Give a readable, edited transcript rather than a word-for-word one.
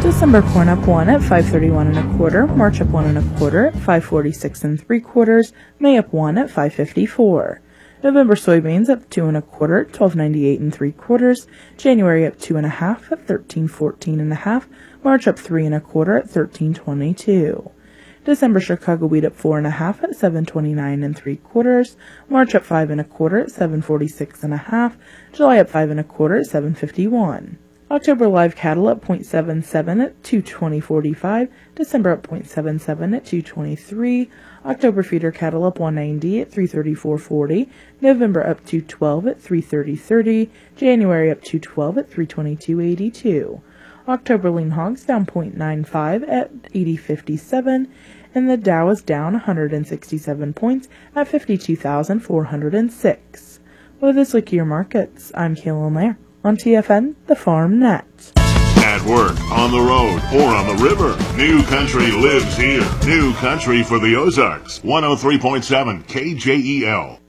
December corn up 1 at 5.31 1/4. March up 1 1/4 at 5.46 3/4. May up 1 at 5.54. November soybeans up 2 1/4 at 12.98 3/4. January up 2 1/2 at 13.14 1/2. March up 3 1/4 at 13.22. December Chicago wheat up 4 1/2 at 7.29 3/4. March up 5 1/4 at 7.46 1/2. July up 5 1/4 at 7.51. October live cattle up 0.77 at 220.45. December up 0.77 at 223. October feeder cattle up 190 at 334.40. November up 212 at 330.30. January up 212 at 322.82. October lean hogs down 0.95 at 80.57. And the Dow is down 167 points at 52,406. With this look at your markets, I'm Kaylin Lair on TFN, the Farm Net. At work, on the road, or on the river, New Country lives here. New Country for the Ozarks. 103.7 KJEL.